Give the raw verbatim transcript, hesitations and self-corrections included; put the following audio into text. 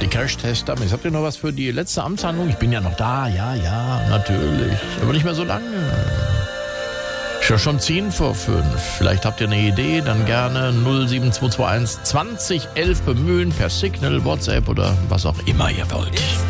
Die Crash-Tester, jetzt habt ihr noch was für die letzte Amtshandlung? Ich bin ja noch da, ja, ja, natürlich. Aber nicht mehr so lange. Ist ja schon zehn vor fünf. Vielleicht habt ihr eine Idee, dann gerne null sieben zwei zwei eins zwanzig elf bemühen per Signal, WhatsApp oder was auch immer ihr wollt.